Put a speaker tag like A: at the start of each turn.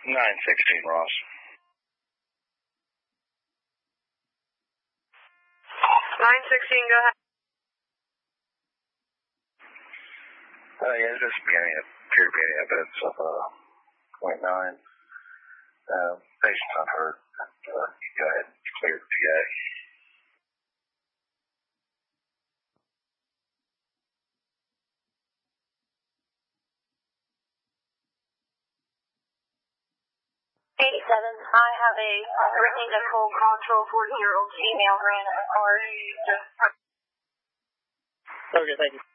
A: 916 Ross.
B: 916, go ahead.
A: Yeah, just beginning of beginning evidence of 0.9. Patient's unhurt. You go ahead and clear the PA.
B: I have a Brittany Nicole Control 14-year-old female ran in the car.
C: Okay, thank you.